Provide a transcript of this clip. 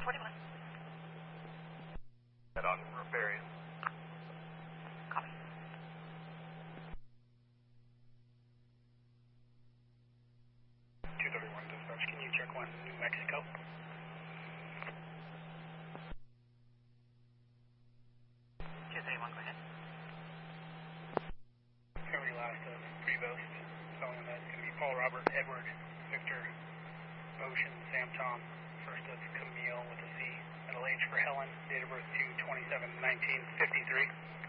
41. Head on Riparian. Copy. 231 dispatch, can you check 1 New Mexico? Go ahead. County last of Prevost, following that is going to be Paul, Robert, Edward, Victor, Ocean, Sam, Tom, first of Camille with a C, middle age for Helen, date of birth 2/27/1953.